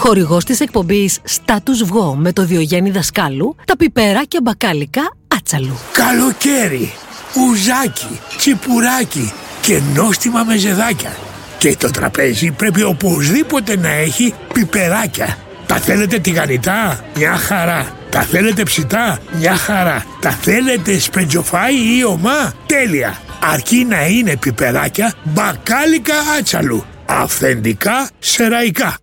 Χορηγός της εκπομπής Status Βγω με το Διογέννη Δασκάλου, τα πιπεράκια μπακάλικα Άτσαλου. Καλοκαίρι, ουζάκι, τσιπουράκι και νόστιμα μεζεδάκια. Και το τραπέζι πρέπει οπωσδήποτε να έχει πιπεράκια. Τα θέλετε τηγανιτά? Μια χαρά. Τα θέλετε ψητά? Μια χαρά. Τα θέλετε σπεντζοφάι ή ομά? Τέλεια. Αρκεί να είναι πιπεράκια μπακάλικα Άτσαλου. Αυθεντικά σεραϊκά.